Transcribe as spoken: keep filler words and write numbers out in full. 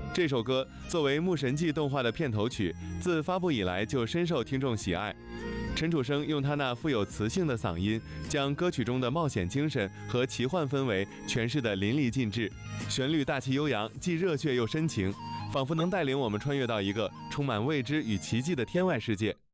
这首歌作为《牧神记》动画的片头曲，自发布以来就深受听众喜爱。陈楚生用他那富有磁性的嗓音，将歌曲中的冒险精神和奇幻氛围诠释得淋漓尽致。旋律大气悠扬，既热血又深情，仿佛能带领我们穿越到一个充满未知与奇迹的天外世界。